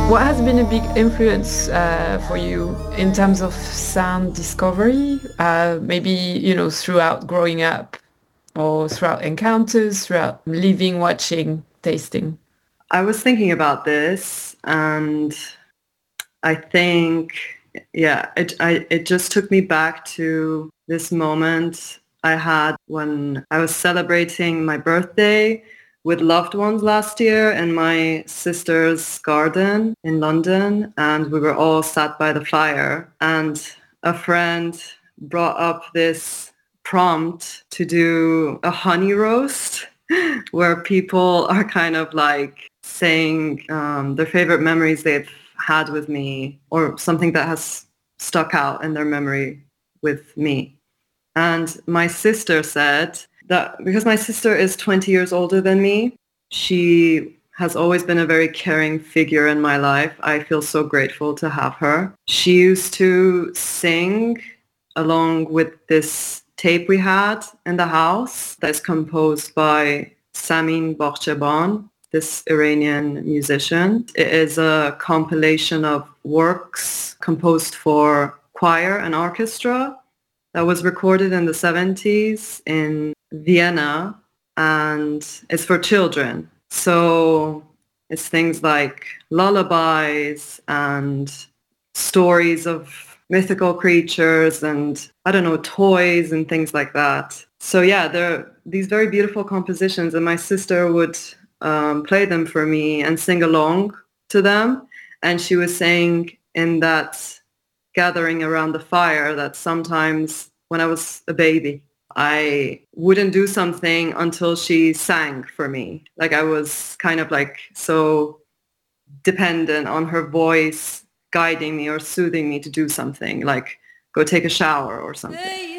What has been a big influence for you in terms of sound discovery? Maybe, throughout growing up or throughout encounters, throughout living, watching, tasting? I was thinking about this, and I think, yeah, it just took me back to this moment I had when I was celebrating my birthday with loved ones last year in my sister's garden in London, and we were all sat by the fire, and a friend brought up this prompt to do a honey roast where people are kind of like saying their favorite memories they've had with me or something that has stuck out in their memory with me. And my sister said that because my sister is 20 years older than me, she has always been a very caring figure in my life. I feel so grateful to have her. She used to sing along with this tape we had in the house that is composed by Samin Bakhcheban, this Iranian musician. It is a compilation of works composed for choir and orchestra that was recorded in the 70s in Vienna, and it's for children. So it's things like lullabies and stories of mythical creatures and, I don't know, toys and things like that. So yeah, there are these very beautiful compositions, and my sister would play them for me and sing along to them. And she was saying in that gathering around the fire that sometimes when I was a baby, I wouldn't do something until she sang for me. Like I was kind of like so dependent on her voice guiding me or soothing me to do something, like go take a shower or something.